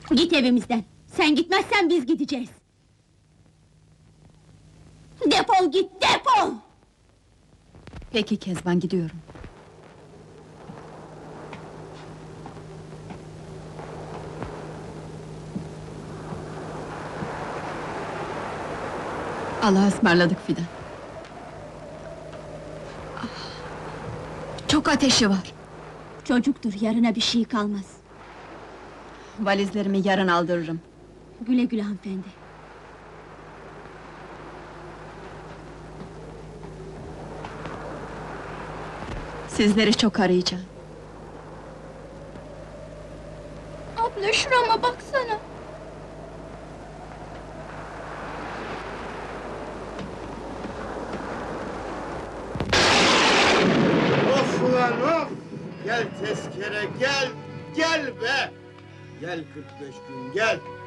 Git evimizden! Sen gitmezsen biz gideceğiz! Defol git, defol! Peki Kezban, gidiyorum. Allah'a ısmarladık Fidan. Ah, çok ateşi var. Çocuktur, yarına bir şey kalmaz. Valizlerimi yarın aldırırım. Güle güle hanımefendi. Sizleri çok arayacağım. Abla şurama baksana! Of ulan of! Gel tezkere gel, gel be! Gel 45 gün gel!